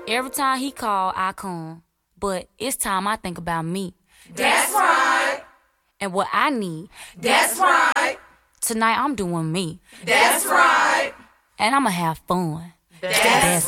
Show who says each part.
Speaker 1: Every time he call, I come. But it's time I think about me.
Speaker 2: That's right.
Speaker 1: And what I need.
Speaker 2: That's right.
Speaker 1: Tonight I'm doing me.
Speaker 2: That's right.
Speaker 1: And I'ma have fun.
Speaker 2: That's